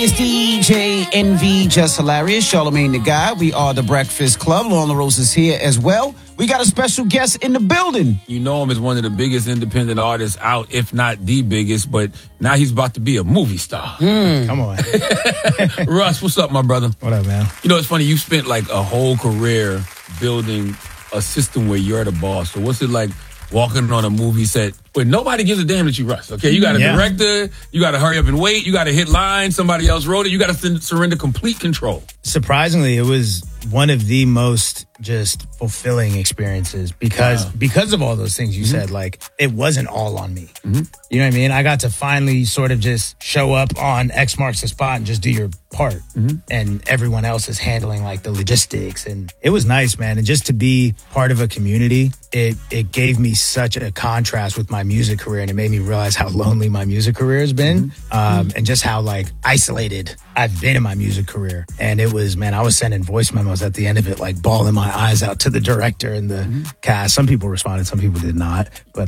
It's DJ NV, Just Hilarious, Charlamagne the Guy. We are the Breakfast Club. Lauren LaRose is here as well. We got a special guest in the building. You know him as one of the biggest independent artists out, if not the biggest, but now he's about to be a movie star. Come on. Russ, what's up, my brother? What up, man? You know, it's funny, you spent like a whole career building a system where you're the boss. So what's it like walking on a movie set where nobody gives a damn that you Russ, okay? You got a director, you got to hurry up and wait, you got to hit lines, somebody else wrote it, you got to surrender complete control. Surprisingly, it was one of the most just fulfilling experiences because of all those things you said. Like, it wasn't all on me. You know what I mean? I got to finally sort of just show up on X marks the spot and just do your part. And everyone else is handling like the logistics. And it was nice, man. And just to be part of a community, it gave me such a contrast with my music career. And it made me realize how lonely my music career has been. And just how like isolated I've been in my music career. And it was, man, I was sending voice memos at the end of it, like bawling my eyes out to the director and the cast. Some people responded, some people did not. But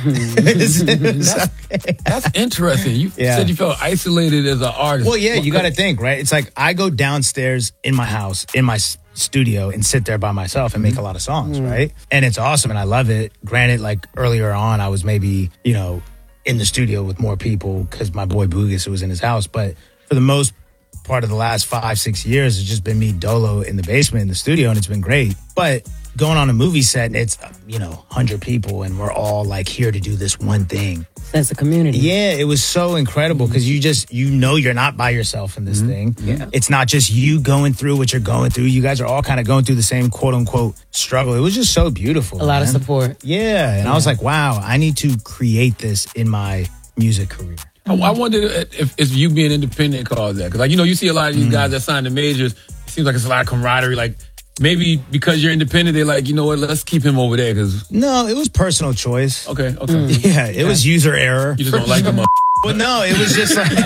That's interesting. You said you felt isolated as an artist. Well, yeah, you got to think, right? It's like I go downstairs in my house, in my studio, and sit there by myself and make a lot of songs, right? And it's awesome and I love it. Granted, like earlier on, I was maybe, in the studio with more people because my boy Boogus was in his house. But for the most part of the last 5-6 years, it's just been me dolo in the basement in the studio, and it's been great. But going on a movie set, and it's 100 people, and we're all like here to do this one thing. Sense of community. Yeah, it was so incredible because you're not by yourself in this thing. Yeah. It's not just you going through what you're going through. You guys are all kind of going through the same quote unquote struggle. It was just so beautiful. A lot of support. Yeah, and I was like, wow, I need to create this in my music career. I wondered if you being independent caused that. Because, you see a lot of these guys that sign the majors, it seems like it's a lot of camaraderie. Like, maybe because you're independent, they're like, you know what, let's keep him over there. No, it was personal choice. Okay. Yeah, it was user error. You just don't like him. Well, no, it was just like...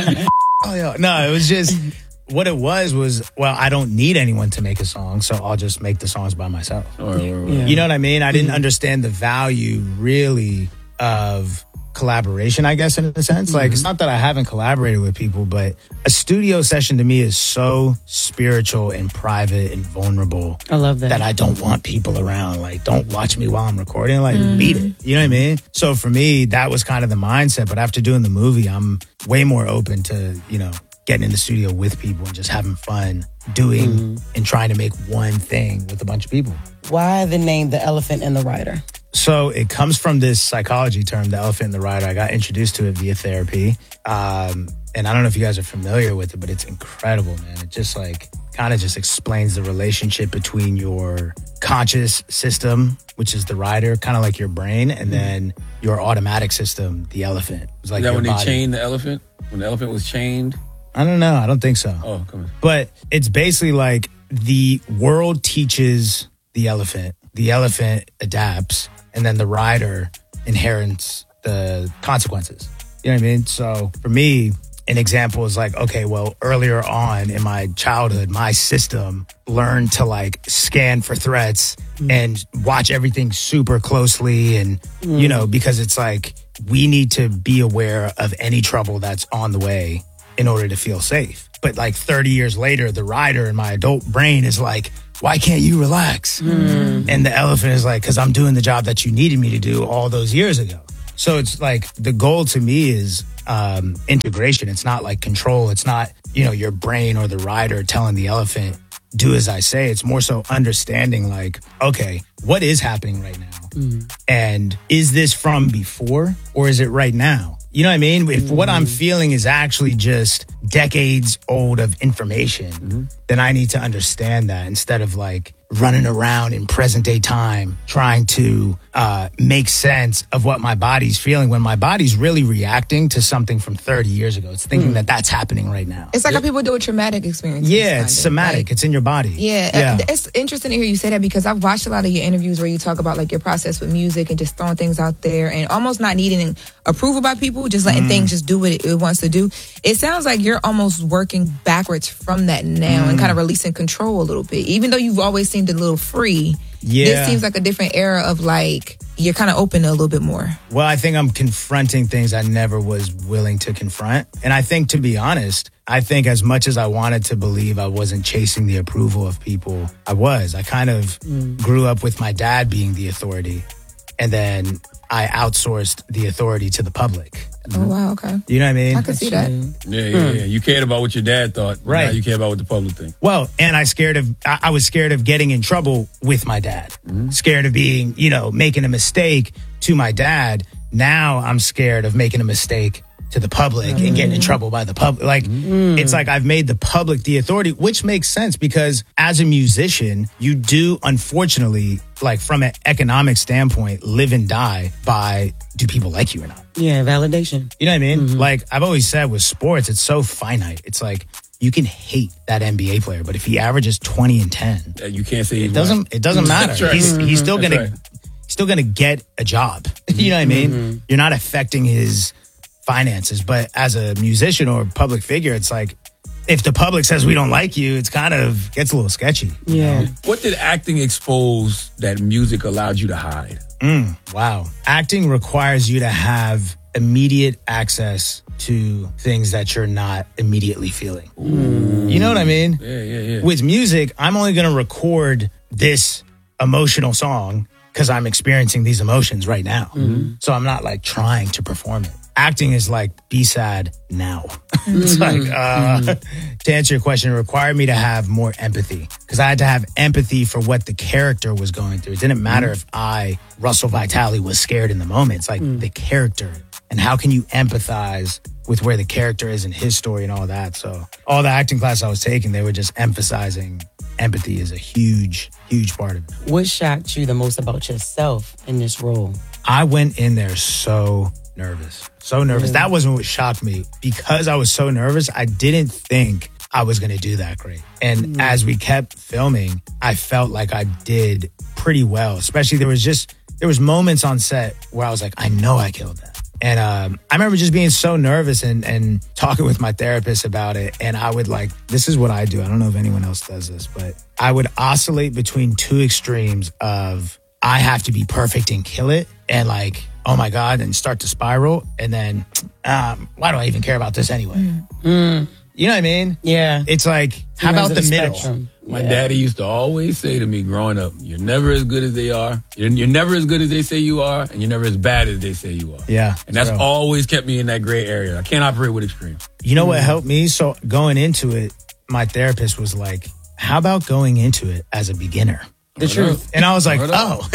it was just... What it was, well, I don't need anyone to make a song, so I'll just make the songs by myself. You know what I mean? I didn't understand the value, really, of collaboration, I guess, in a sense. Like, it's not that I haven't collaborated with people, but a studio session to me is so spiritual and private and vulnerable. I love that. That I don't want people around. Like, don't watch me while I'm recording. Like, beat it. You know what I mean? So for me, that was kind of the mindset. But after doing the movie, I'm way more open to, getting in the studio with people and just having fun doing and trying to make one thing with a bunch of people. Why the name The Elephant and the Rider? So it comes from this psychology term, the elephant and the rider. I got introduced to it via therapy. And I don't know if you guys are familiar with it, but it's incredible, man. It just kind of just explains the relationship between your conscious system, which is the rider, kind of like your brain, and then your automatic system, the elephant. It's like is that when body. They chained the elephant? When the elephant was chained? I don't know. I don't think so. Oh, come on. But it's basically like the world teaches the elephant adapts, and then the rider inherits the consequences. You know what I mean? So for me, an example is like, okay, well, earlier on in my childhood, my system learned to scan for threats and watch everything super closely. And, because it's like, we need to be aware of any trouble that's on the way in order to feel safe. But 30 years later, the rider in my adult brain is like, why can't you relax? And the elephant is like, because I'm doing the job that you needed me to do all those years ago. So it's like the goal to me is integration. It's not like control. It's not, your brain or the rider telling the elephant, do as I say. It's more so understanding okay, what is happening right now? And is this from before or is it right now? You know what I mean? If what I'm feeling is actually just decades old of information, then I need to understand that instead of running around in present day time trying to make sense of what my body's feeling when my body's really reacting to something from 30 years ago. It's thinking that that's happening right now. It's like how people do with traumatic experiences. Yeah, it's somatic. It's in your body. Yeah. It's interesting to hear you say that because I've watched a lot of your interviews where you talk about your process with music and just throwing things out there and almost not needing approval by people, just letting things just do what it wants to do. It sounds like you're almost working backwards from that now and kind of releasing control a little bit. Even though you've always seemed a little free, this seems like a different era of you're kind of open a little bit more? Well, I think I'm confronting things I never was willing to confront. And I think, to be honest, I think as much as I wanted to believe I wasn't chasing the approval of people, I was. I kind of grew up with my dad being the authority. And then I outsourced the authority to the public. Oh, wow, okay. You know what I mean? I can see that. Yeah. You cared about what your dad thought. Right. Now you care about what the public thinks. Well, and I was scared of getting in trouble with my dad. Scared of being, making a mistake to my dad. Now I'm scared of making a mistake to the public and getting in trouble by the public. Like, it's like I've made the public the authority, which makes sense because as a musician, you do, unfortunately, like from an economic standpoint, live and die by do people like you or not? Yeah, validation. You know what I mean? Like I've always said with sports, it's so finite. It's like you can hate that NBA player, but if he averages 20 and 10, You can't say it doesn't matter. That's right. He's still That's gonna right. still gonna get a job. You know what I mean? You're not affecting his finances, but as a musician or public figure, it's like if the public says we don't like you, it's kind of gets a little sketchy. you Yeah. know? What did acting expose that music allowed you to hide? Wow. Acting requires you to have immediate access to things that you're not immediately feeling. You know what I mean? Yeah. With music, I'm only going to record this emotional song because I'm experiencing these emotions right now. So I'm not like trying to perform it. Acting is like, be sad now. It's like, to answer your question, it required me to have more empathy because I had to have empathy for what the character was going through. It didn't matter if Russell Vitale, was scared in the moment. It's like the character. And how can you empathize with where the character is in his story and all that? So all the acting class I was taking, they were just emphasizing empathy is a huge, huge part of it. What shocked you the most about yourself in this role? I went in there so nervous. That wasn't what shocked me. Because I was so nervous, I didn't think I was going to do that great. And as we kept filming, I felt like I did pretty well. Especially there was moments on set where I was like, I know I killed that. And I remember just being so nervous and talking with my therapist about it. And I would this is what I do. I don't know if anyone else does this, but I would oscillate between two extremes of I have to be perfect and kill it. And oh my God, and start to spiral. And then, why do I even care about this anyway? You know what I mean? Yeah. It's like, how about the middle? My daddy used to always say to me growing up, you're never as good as they are. You're never as good as they say you are. And you're never as bad as they say you are. Yeah. And that's true. always kept me in that gray area. I can't operate with extremes. You know what helped me? So going into it, my therapist was like, how about going into it as a beginner? The truth. And I was like, oh,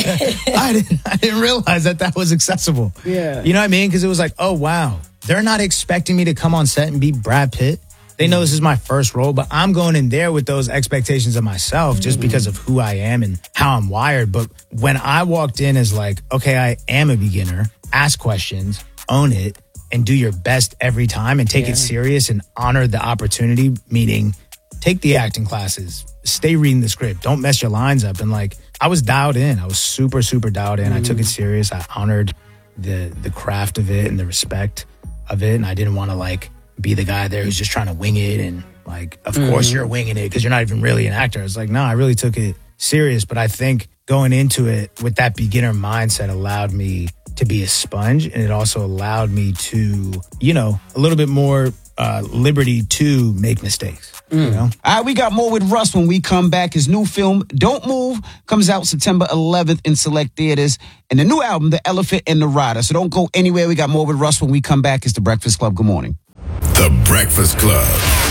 I didn't realize that was accessible. Yeah. You know what I mean? Because it was like, oh, wow. They're not expecting me to come on set and be Brad Pitt. They know this is my first role, but I'm going in there with those expectations of myself just because of who I am and how I'm wired. But when I walked in as okay, I am a beginner, ask questions, own it, and do your best every time and take it serious and honor the opportunity, meaning take the acting classes, stay reading the script, don't mess your lines up. And I was dialed in. I was super, super dialed in. I took it serious. I honored the craft of it and the respect of it. And I didn't want to be the guy there who's just trying to wing it. And of course you're winging it because you're not even really an actor. It's no, I really took it serious. But I think going into it with that beginner mindset allowed me to be a sponge. And it also allowed me to, a little bit more liberty to make mistakes. You know? All right, we got more with Russ when we come back. His new film, Don't Move, comes out September 11th in select theaters. And the new album, The Elephant and the Rider. So don't go anywhere. We got more with Russ when we come back. It's The Breakfast Club. Good morning. The Breakfast Club.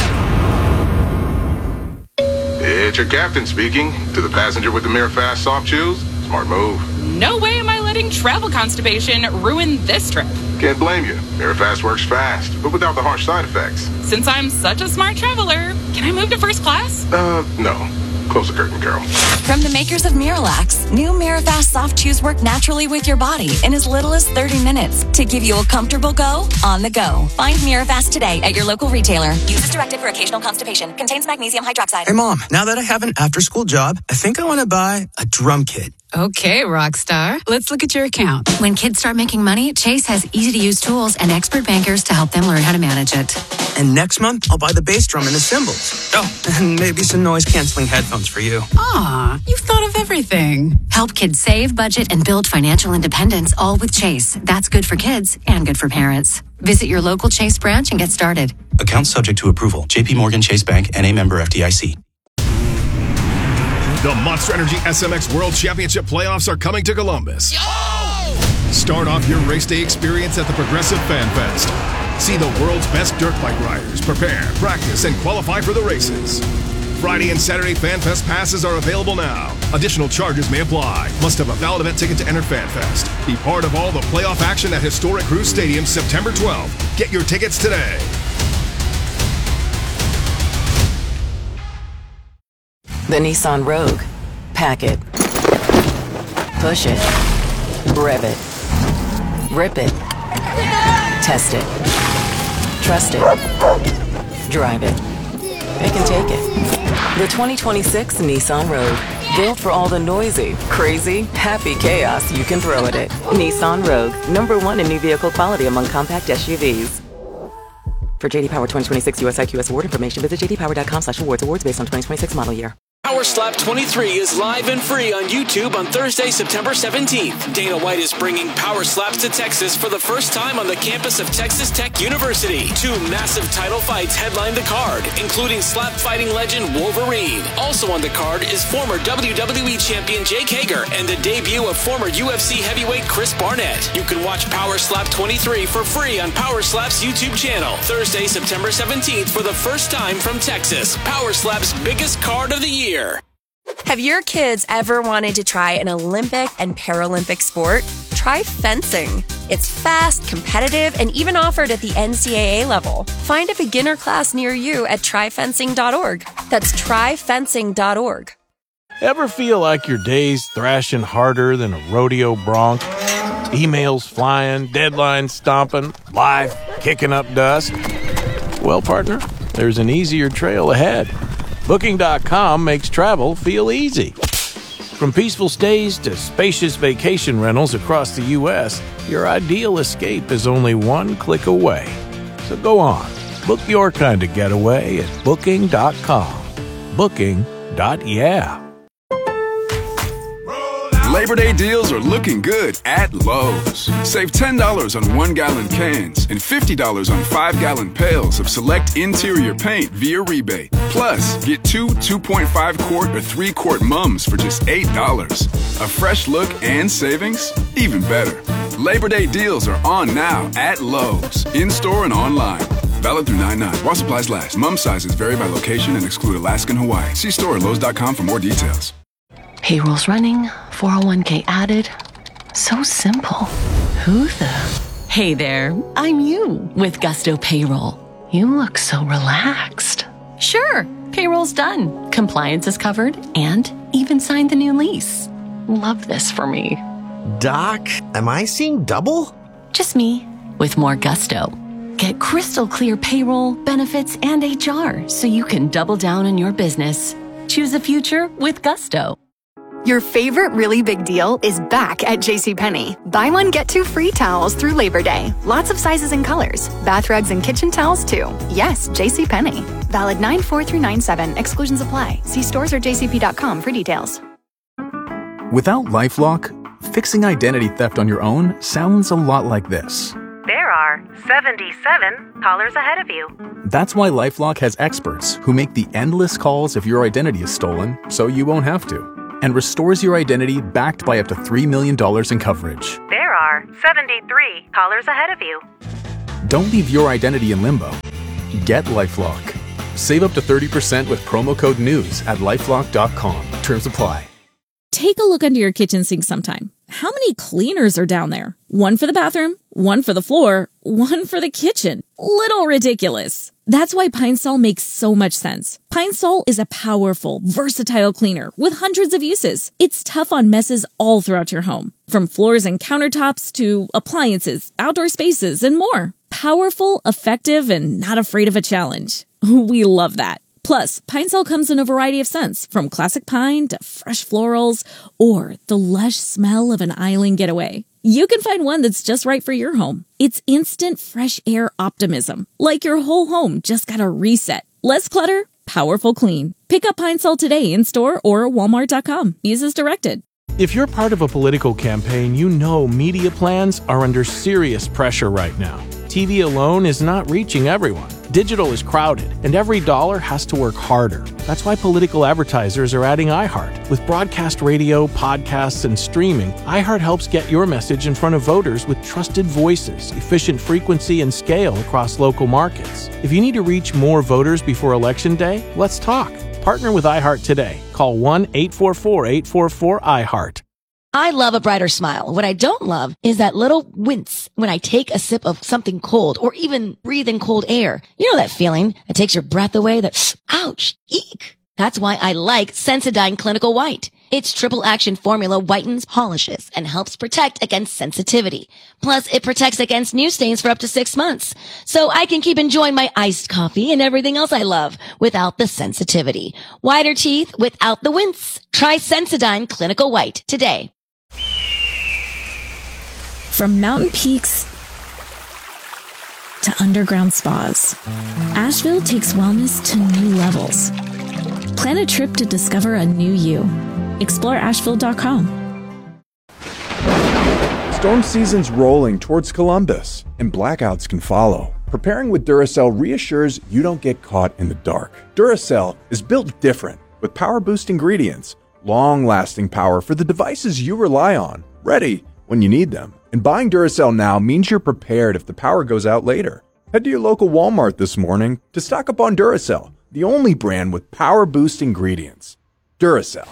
It's your captain speaking. To the passenger with the Mirror Fast soft chews, smart move. No way am I letting travel constipation ruin this trip. Can't blame you. Mirror Fast works fast, but without the harsh side effects. Since I'm such a smart traveler, can I move to first class? No. Close the curtain, girl. From the makers of Miralax, new Mirafast soft chews work naturally with your body in as little as 30 minutes to give you a comfortable go on the go. Find Mirafast today at your local retailer. Use as directed for occasional constipation. Contains magnesium hydroxide. Hey, Mom, now that I have an after-school job, I think I want to buy a drum kit. Okay, rock star. Let's look at your account. When kids start making money, Chase has easy-to-use tools and expert bankers to help them learn how to manage it. And next month, I'll buy the bass drum and the cymbals. Oh, and maybe some noise-canceling headphones for you. Aw, you've thought of everything. Help kids save, budget, and build financial independence, all with Chase. That's good for kids and good for parents. Visit your local Chase branch and get started. Account subject to approval. JP Morgan Chase Bank, N.A. member FDIC. The Monster Energy SMX World Championship playoffs are coming to Columbus. Start off your race day experience at the Progressive Fan Fest. See the world's best dirt bike riders prepare, practice, and qualify for the races. Friday and Saturday Fan Fest passes are available now. Additional charges may apply. Must have a valid event ticket to enter Fan Fest. Be part of all the playoff action at historic Cruz Stadium September 12th. Get your tickets today. The Nissan Rogue. Pack it. Push it. Rev it. Rip it. Test it. Trust it. Drive it. It can take it. The 2026 Nissan Rogue. Built for all the noisy, crazy, happy chaos you can throw at it. Nissan Rogue. #1 in new vehicle quality among compact SUVs. For JD Power 2026 US IQS award information, visit jdpower.com/awards. Awards based on 2026 model year. Power Slap 23 is live and free on YouTube on Thursday, September 17th. Dana White is bringing Power Slaps to Texas for the first time on the campus of Texas Tech University. 2 massive title fights headline the card, including slap fighting legend Wolverine. Also on the card is former WWE champion Jake Hager and the debut of former UFC heavyweight Chris Barnett. You can watch Power Slap 23 for free on Power Slap's YouTube channel. Thursday, September 17th for the first time from Texas. Power Slap's biggest card of the year. Have your kids ever wanted to try an Olympic and Paralympic sport? Try fencing. It's fast, competitive, and even offered at the NCAA level. Find a beginner class near you at tryfencing.org. That's tryfencing.org. Ever feel like your day's thrashing harder than a rodeo bronc? Emails flying, deadlines stomping, life kicking up dust? Well, partner, there's an easier trail ahead. Booking.com makes travel feel easy. From peaceful stays to spacious vacation rentals across the U.S., your ideal escape is only one click away. So go on, book your kind of getaway at Booking.com. Booking.yeah. Labor Day deals are looking good at Lowe's. Save $10 on 1-gallon cans and $50 on 5-gallon pails of select interior paint via rebate. Plus, get 2 2.5-quart or 3-quart mums for just $8. A fresh look and savings? Even better. Labor Day deals are on now at Lowe's, in-store and online. Valid through 9/9. While supplies last. Mum sizes vary by location and exclude Alaska and Hawaii. See store at Lowe's.com for more details. Payroll's running, 401k added. So simple. Who the? Hey there, I'm you with Gusto Payroll. You look so relaxed. Sure, payroll's done. Compliance is covered and even signed the new lease. Love this for me. Doc, am I seeing double? Just me with more gusto. Get crystal clear payroll, benefits, and HR so you can double down on your business. Choose the future with Gusto. Your favorite really big deal is back at JCPenney. Buy one, get 2 free towels through Labor Day. Lots of sizes and colors. Bath rugs and kitchen towels too. Yes, JCPenney. Valid 9/4 through 9/7. Exclusions apply. See stores or jcp.com for details. Without LifeLock, fixing identity theft on your own sounds a lot like this. There are 77 callers ahead of you. That's why LifeLock has experts who make the endless calls if your identity is stolen so you won't have to, and restores your identity backed by up to $3 million in coverage. There are 73 callers ahead of you. Don't leave your identity in limbo. Get LifeLock. Save up to 30% with promo code NEWS at LifeLock.com. Terms apply. Take a look under your kitchen sink sometime. How many cleaners are down there? One for the bathroom, one for the floor, one for the kitchen. Little ridiculous. That's why Pine Sol makes so much sense. Pine Sol is a powerful, versatile cleaner with hundreds of uses. It's tough on messes all throughout your home, from floors and countertops to appliances, outdoor spaces, and more. Powerful, effective, and not afraid of a challenge. We love that. Plus, Pine Sol comes in a variety of scents, from classic pine to fresh florals or the lush smell of an island getaway. You can find one that's just right for your home. It's instant fresh air optimism, like your whole home just got a reset. Less clutter, powerful clean. Pick up Pine Sol today in store or Walmart.com. Use as directed. If you're part of a political campaign, you know media plans are under serious pressure right now. TV alone is not reaching everyone. Digital is crowded, and every dollar has to work harder. That's why political advertisers are adding iHeart. With broadcast radio, podcasts, and streaming, iHeart helps get your message in front of voters with trusted voices, efficient frequency, and scale across local markets. If you need to reach more voters before Election Day, let's talk. Partner with iHeart today. Call 1-844-844-iHeart. I love a brighter smile. What I don't love is that little wince when I take a sip of something cold or even breathe in cold air. You know that feeling that takes your breath away, that ouch, eek. That's why I like Sensodyne Clinical White. Its triple action formula whitens, polishes, and helps protect against sensitivity. Plus, it protects against new stains for up to 6 months. So I can keep enjoying my iced coffee and everything else I love without the sensitivity. Whiter teeth without the wince. Try Sensodyne Clinical White today. From mountain peaks to underground spas, Asheville takes wellness to new levels. Plan a trip to discover a new you. Explore Asheville.com. Storm season's rolling towards Columbus, and blackouts can follow. Preparing with Duracell reassures you don't get caught in the dark. Duracell is built different, with power-boost ingredients, long-lasting power for the devices you rely on, ready when you need them. And buying Duracell now means you're prepared if the power goes out later. Head to your local Walmart this morning to stock up on Duracell, the only brand with power-boost ingredients. Duracell.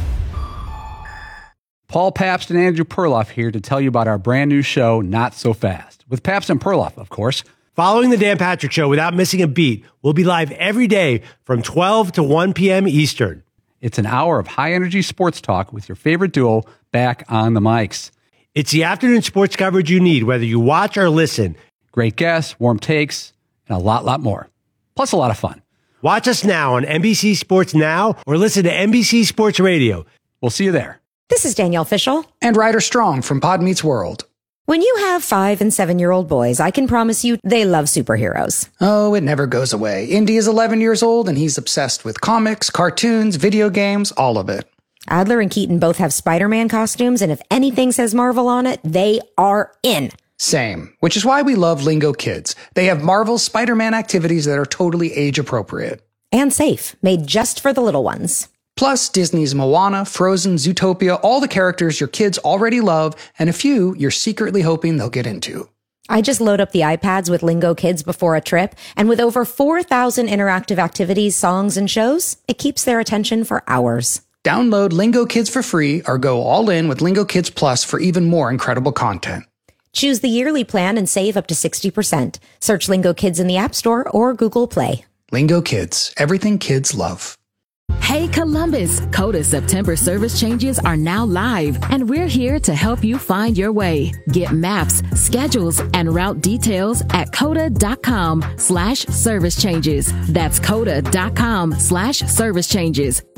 Paul Pabst and Andrew Perloff here to tell you about our brand new show, Not So Fast, with Pabst and Perloff, of course. Following the Dan Patrick Show without missing a beat, we'll be live every day from 12 to 1 p.m. Eastern. It's an hour of high-energy sports talk with your favorite duo back on the mics. It's the afternoon sports coverage you need, whether you watch or listen. Great guests, warm takes, and a lot more. Plus a lot of fun. Watch us now on NBC Sports Now or listen to NBC Sports Radio. We'll see you there. This is Danielle Fishel. And Ryder Strong from Pod Meets World. When you have 5- and 7-year-old boys, I can promise you they love superheroes. Oh, it never goes away. Indy is 11 years old and he's obsessed with comics, cartoons, video games, all of it. Adler and Keaton both have Spider-Man costumes, and if anything says Marvel on it, they are in. Same, which is why we love Lingo Kids. They have Marvel's Spider-Man activities that are totally age-appropriate. And safe, made just for the little ones. Plus, Disney's Moana, Frozen, Zootopia, all the characters your kids already love, and a few you're secretly hoping they'll get into. I just load up the iPads with Lingo Kids before a trip, and with over 4,000 interactive activities, songs, and shows, it keeps their attention for hours. Download Lingo Kids for free or go all in with Lingo Kids Plus for even more incredible content. Choose the yearly plan and save up to 60%. Search Lingo Kids in the App Store or Google Play. Lingo Kids, everything kids love. Hey Columbus, Coda September service changes are now live, and we're here to help you find your way. Get maps, schedules, and route details at coda.com/service changes. That's coda.com/service changes.